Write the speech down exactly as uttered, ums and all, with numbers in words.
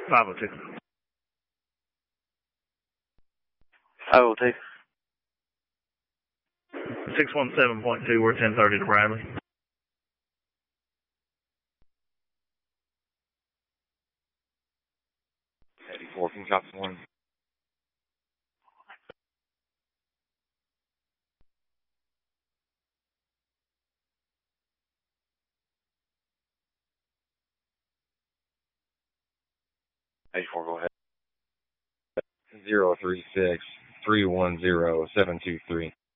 five oh two. five oh two. six one seven point two, we're ten thirty to Bradley. eighty-four, can you copy one? eighty-four, go ahead. zero three six, three one zero, seven two three.